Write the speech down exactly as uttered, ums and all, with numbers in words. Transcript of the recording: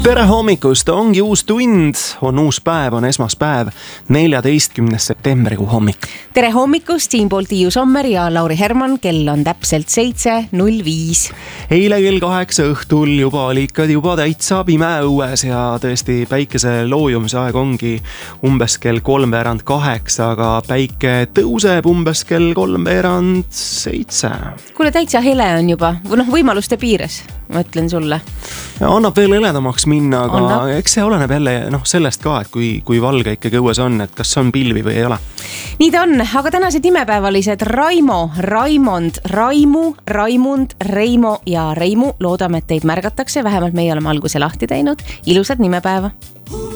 Tere hommikust, ongi uus tund, on uus päev, on esmaspäev, neljateistkümnes septembrikuu hommik. Tere hommikust, siinpool Tiiu Sommer ja Lauri Herman, kell on täpselt seitse null viis. Eile kell kaheksa õhtul juba oli ikka juba täitsa pime õues ja tõesti päikese loojumise aeg ongi umbes kell kolmveerand kaheksa, aga päike tõuseb umbes kell kolmveerand seitse. Kuule, täitsa hele on juba, noh, võimaluste piires, ma ütlen sulle. Ja annab veel eledamaks minna, aga Annab. eks see oleneb jälle noh, sellest ka, et kui, kui valge ikkagi õues on, et kas on pilvi või ei ole. Nii ta on, aga tänased nimepäevalised Raimo, Raimond, Raimu, Raimund, Reimo ja Reimu. Loodame, et teid märgatakse, vähemalt meie oleme alguse lahti teinud. Ilusat nimepäeva!